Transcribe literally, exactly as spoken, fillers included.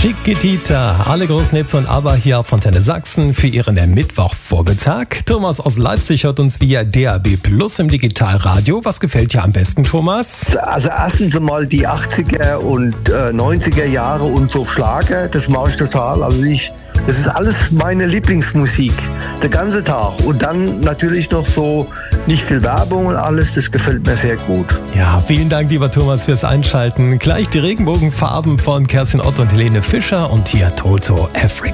Chiquitita, alle großen Hits und Aber hier auf Antenne Sachsen für Ihren Mittwochvormittag. Thomas aus Leipzig hört uns via D A B Plus im Digitalradio. Was gefällt dir am besten, Thomas? Also erstens einmal die achtziger und äh, neunziger Jahre und so Schlager, das mache ich total. Also ich, das ist alles meine Lieblingsmusik, der ganze Tag. Und dann natürlich noch so nicht viel Werbung und alles, das gefällt mir sehr gut. Ja, vielen Dank, lieber Thomas, fürs Einschalten. Gleich die Regenbogenfarben von Kerstin Ott und Helene Fischer und hier Toto Africa.